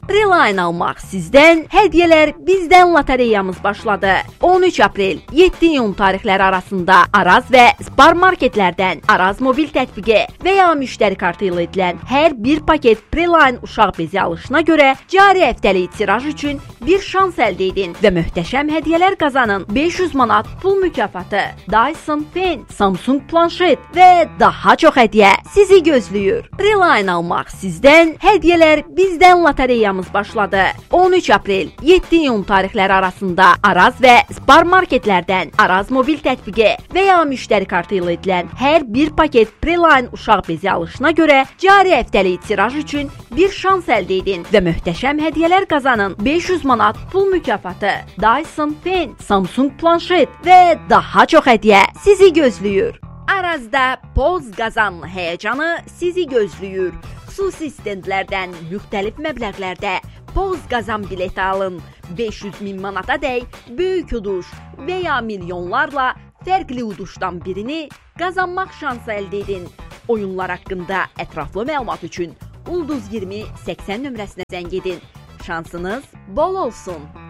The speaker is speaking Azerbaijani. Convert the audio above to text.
Reline almaq sizdən, hədiyyələr bizdən lotereyamız başladı. 13 aprel, 7 iyun tarixləri arasında Araz və Spar marketlərdən Araz mobil tətbiqi və ya müştəri kartı ilə edilən hər bir paket Reline uşaq bezi alışına görə cari həftəlik tiraj üçün bir şans əldə edin və möhtəşəm hədiyyələr qazanın. 500 manat pul mükafatı, Dyson Pen, Samsung planşet və daha çox hədiyyə sizi gözləyir. Reline almaq sizdən, hədiyyələr bizdən lotereyamız başladı. 13 aprel, 7 iyun tarixləri arasında Araz və Spar marketlərdən Araz mobil tətbiqi və ya müştəri kartı ilə edilən hər bir paket Reline uşaq bezi alışına görə cari həftəlik tiraj üçün bir şans əldə edin və möhtəşəm hədiyyələr qazanın. 500 manat pul mükafatı, Dyson Pen, Samsung planşet və daha çox hədiyyə sizi gözləyir. Arazda poz qazan həyəcanı sizi gözləyir. Xüsusi stendlərdən müxtəlif məbləğlərdə poz qazan bileti alın. 500 min manata dək böyük uduş və ya milyonlarla fərqli uduşdan birini qazanmaq şansı əldə edin. Oyunlar haqqında ətraflı məlumat üçün Ulduz 20 80 nömrəsinə zəng edin. Şansınız bol olsun.